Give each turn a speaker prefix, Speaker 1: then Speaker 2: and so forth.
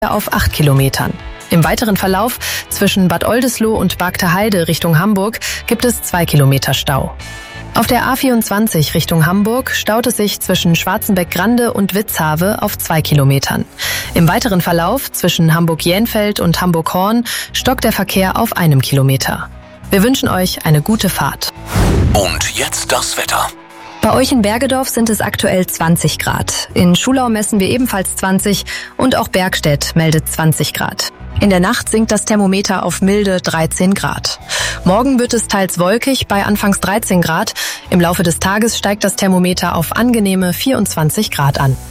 Speaker 1: auf 8 Kilometern. Im weiteren Verlauf zwischen Bad Oldesloe und Bargteheide Richtung Hamburg gibt es 2 Kilometer Stau. Auf der A24 Richtung Hamburg staut es sich zwischen Schwarzenbeck-Grande und Witzhave auf 2 Kilometern. Im weiteren Verlauf zwischen Hamburg-Jenfeld und Hamburg-Horn stockt der Verkehr auf 1 Kilometer. Wir wünschen euch eine gute Fahrt.
Speaker 2: Und jetzt das Wetter.
Speaker 1: Bei euch in Bergedorf sind es aktuell 20 Grad. In Schulau messen wir ebenfalls 20 und auch Bergstedt meldet 20 Grad. In der Nacht sinkt das Thermometer auf milde 13 Grad. Morgen wird es teils wolkig bei anfangs 13 Grad. Im Laufe des Tages steigt das Thermometer auf angenehme 24 Grad an.